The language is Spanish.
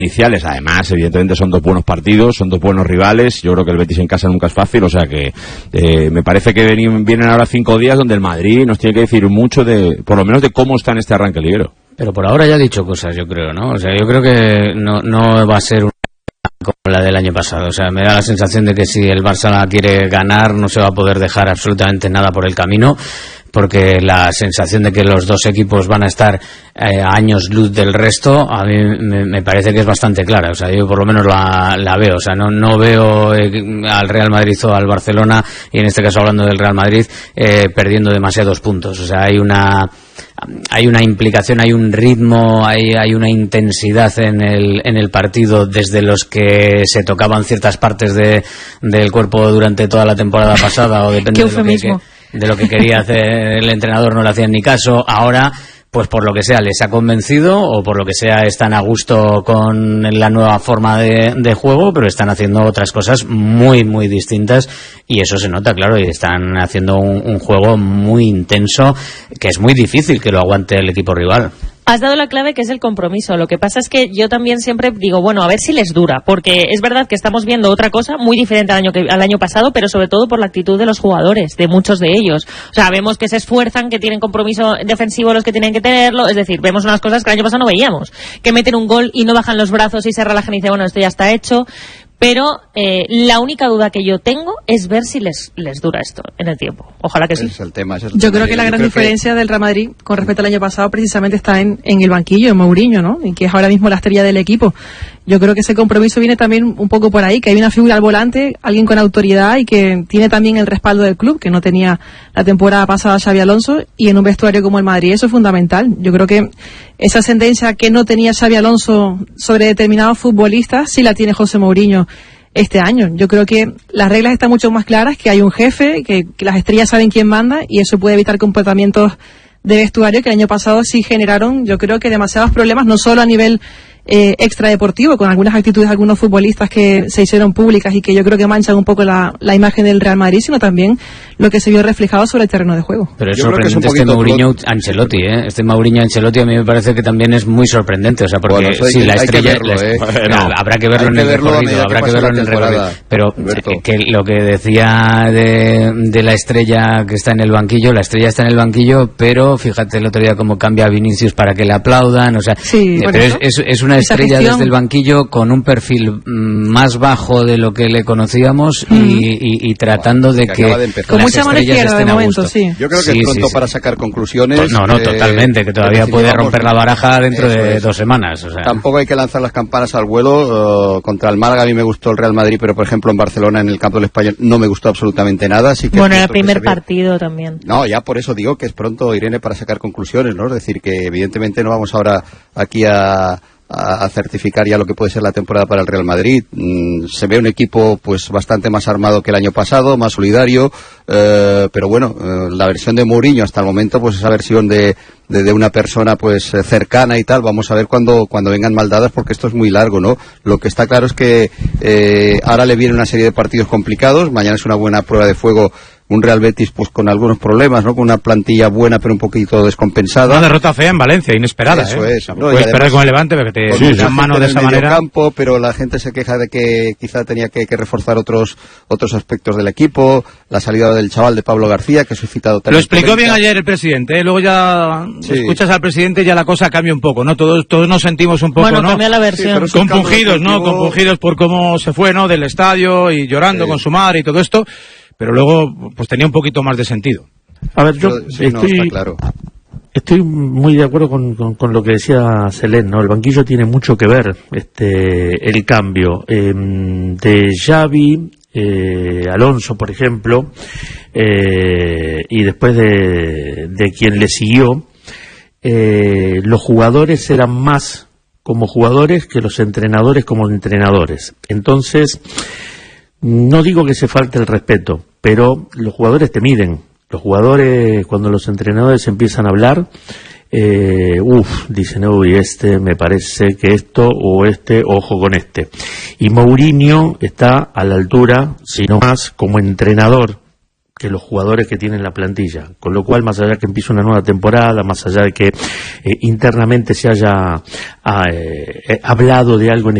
iniciales. Además, evidentemente son dos buenos partidos, son dos buenos rivales. Yo creo que el Betis en casa nunca es fácil, o sea que me parece que vienen ahora 5 días donde el Madrid nos tiene que decir mucho por lo menos de cómo está en este arranque liguero. Pero por ahora ya ha dicho cosas, yo creo, ¿no? O sea, yo creo que no va a ser como la del año pasado. O sea, me da la sensación de que si el Barça la quiere ganar no se va a poder dejar absolutamente nada por el camino, porque la sensación de que los dos equipos van a estar a años luz del resto, a mí me parece que es bastante clara. O sea, yo por lo menos la veo. O sea, no veo al Real Madrid o al Barcelona, y en este caso hablando del Real Madrid, perdiendo demasiados puntos. O sea, hay una implicación, hay un ritmo, hay una intensidad en el partido desde los que se tocaban ciertas partes del cuerpo durante toda la temporada pasada, o depende de lo que quería hacer el entrenador, no le hacían ni caso. Ahora, pues por lo que sea les ha convencido, o por lo que sea están a gusto con la nueva forma de juego, pero están haciendo otras cosas muy muy distintas, y eso se nota, claro, y están haciendo un juego muy intenso que es muy difícil que lo aguante el equipo rival. Has dado la clave, que es el compromiso. Lo que pasa es que yo también siempre digo, bueno, a ver si les dura, porque es verdad que estamos viendo otra cosa muy diferente al año pasado, pero sobre todo por la actitud de los jugadores, de muchos de ellos. O sea, vemos que se esfuerzan, que tienen compromiso defensivo los que tienen que tenerlo, es decir, vemos unas cosas que el año pasado no veíamos, que meten un gol y no bajan los brazos y se relajan y dicen, bueno, esto ya está hecho. Pero la única duda que yo tengo es ver si les dura esto en el tiempo. Ojalá que sí. Ese es el tema. Yo creo que la gran diferencia del Real Madrid con respecto al año pasado precisamente está en el banquillo, en Mourinho, ¿no? Y que es ahora mismo la estrella del equipo. Yo creo que ese compromiso viene también un poco por ahí, que hay una figura al volante, alguien con autoridad y que tiene también el respaldo del club, que no tenía la temporada pasada Xabi Alonso, y en un vestuario como el Madrid eso es fundamental. Yo creo que esa ascendencia que no tenía Xabi Alonso sobre determinados futbolistas sí la tiene José Mourinho este año. Yo creo que las reglas están mucho más claras, que hay un jefe, que las estrellas saben quién manda, y eso puede evitar comportamientos de vestuario que el año pasado sí generaron, yo creo que demasiados problemas, no solo a nivel extradeportivo, con algunas actitudes de algunos futbolistas que se hicieron públicas y que yo creo que manchan un poco la imagen del Real Madrid, sino también lo que se vio reflejado sobre el terreno de juego. Pero es sorprendente este Mourinho-Ancelotti, Este Mourinho-Ancelotti a mí me parece que también es muy sorprendente, o sea, porque bueno, sí, la estrella... habrá que verlo en el recorrido, habrá que verlo en el recorrido. Pero que lo que decía de la estrella que está en el banquillo, la estrella está en el banquillo, pero fíjate el otro día cómo cambia a Vinicius para que le aplaudan, o sea, sí, pero es una estrella desde el banquillo con un perfil más bajo de lo que le conocíamos y tratando de que con mucha mano izquierda de momento, sí. Yo creo que es pronto para sacar conclusiones. No, totalmente, que todavía puede romper la baraja dentro de 2 semanas. O sea. Tampoco hay que lanzar las campanas al vuelo. Contra el Málaga a mí me gustó el Real Madrid, pero por ejemplo en Barcelona, en el campo del Español, no me gustó absolutamente nada. Así que bueno, en el primer partido también. No, ya por eso digo que es pronto, Irene, para sacar conclusiones, ¿no? Es decir, que evidentemente no vamos ahora aquí a certificar ya lo que puede ser la temporada para el Real Madrid. Se ve un equipo pues bastante más armado que el año pasado, más solidario, pero bueno, la versión de Mourinho hasta el momento, pues esa versión de una persona pues cercana y tal, vamos a ver cuando vengan maldadas, porque esto es muy largo, ¿no? Lo que está claro es que ahora le viene una serie de partidos complicados. Mañana es una buena prueba de fuego, un Real Betis pues con algunos problemas, ¿no? Con una plantilla buena pero un poquito descompensada. Una derrota fea en Valencia, inesperada. Eso es. ¿No? Puedes perder con el Levante porque te echan mano de esa manera. Campo, pero la gente se queja de que quizá tenía que reforzar otros aspectos del equipo. La salida del chaval de Pablo García, que ha suscitado también. Lo explicó bien ayer el presidente, Luego ya escuchas al presidente y ya la cosa cambia un poco, ¿no? Todos nos sentimos un poco, bueno, ¿no? Cambia la versión. Compungidos, ¿no? Compungidos por cómo se fue, ¿no? Del estadio y llorando con su madre y todo esto. Pero luego pues tenía un poquito más de sentido. A ver, yo estoy muy de acuerdo con lo que decía Selén, ¿no? El banquillo tiene mucho que ver, el cambio de Xavi, Alonso, por ejemplo, y después de quien le siguió, los jugadores eran más como jugadores que los entrenadores como entrenadores. Entonces, no digo que se falte el respeto, pero los jugadores te miden. Los jugadores, cuando los entrenadores empiezan a hablar, dicen, uy, me parece que esto, o ojo con este. Y Mourinho está a la altura, si no más, como entrenador, que los jugadores que tienen la plantilla, con lo cual, más allá de que empiece una nueva temporada, más allá de que internamente se haya hablado de algo en